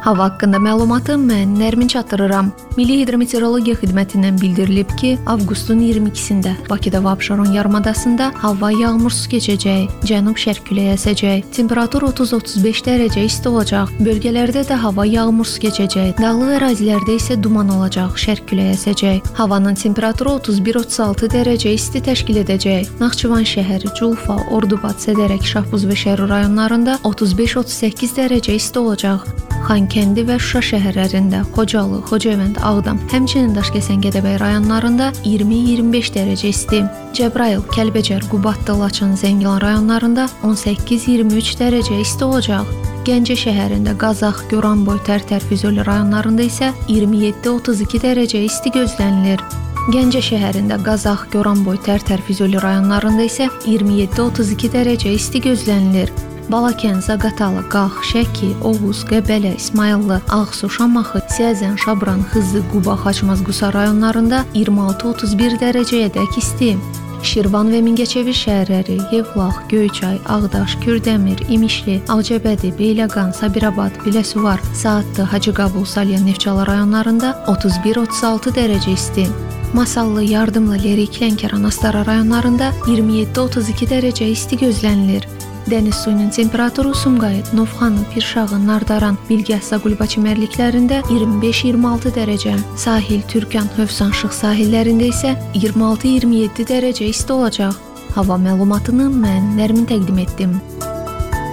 Hava haqqında məlumatı mən Nərmin çatdırıram. Milli Hidrometeorologiya Xidmətindən bildirilib ki, avqustun 22-sində Bakıda və Abşeron yarımadasında hava yağmursuz keçəcək, cənub-şərq küləyi əsəcək, temperatur 30-35 dərəcə isti olacaq, bölgələrdə də hava yağmursuz keçəcək, dağlıq ərazilərdə isə duman olacaq, şərq küləyi əsəcək. Havanın temperaturu 31-36 dərəcə isti təşkil edəcək. Naxçıvan şəhəri, Culfa, Ordubad, Sədərək, Şahbuz və Şərur rayonlarında 35-38 dərəcə isti olacaq. Xankəndi və Şuşa şəhərlərində, Xocalı, Xocavənd, Ağdam, həmçinin Daşkəsən, Gədəbəy rayonlarında 20-25 dərəcə isti. Cəbrayıl, Kəlbəcər, Qubadlı, Laçın, Zəngilan rayonlarında 18-23 dərəcə isti olacaq. Gəncə şəhərində, Qazax, Goranboy, Tərtər, Füzuli rayonlarında isə 27-32 dərəcə isti gözlənilir. Gəncə şəhərində, Qazax, Goranboy, Tərtər, Füzuli rayonlarında isə 27-32 dərəcə isti gözlənilir. Balakən, Zaqatala, Qax, Şəki, Oğuz, Qəbələ, İsmayıllı, Ağsu, Şamaxı, Siyəzən, Şabran, Xızı, Quba, Xaçmaz, Qusar rayonlarında 26-31 dərəcəyədək isti. Şirvan və Mingəçevir şəhərləri, Yevlax, Göyçay, Ağdaş, Kürdəmir, İmişli, Ağcabədi, Beyləqan, Sabirabad, Biləsuvar, Saatlı, Hacıqabul, Salyan, Neftçala rayonlarında 31-36 dərəcə isti. Masallı, Yardımlı, Lerik, Lənkəran, Astara rayonlarında 27-32 dərəcə isti gözlənilir. Dəniz suyunun temperaturu Sumqayıt, Novxanı, Pirşağı, Nardaran, Bilgəhsa, Qulba çimərliklərində 25-26 dərəcə, sahil, Türkan, Hövsan, Şıx sahillərində isə 26-27 dərəcə isti olacaq. Hava məlumatını mən Nərmin təqdim etdim.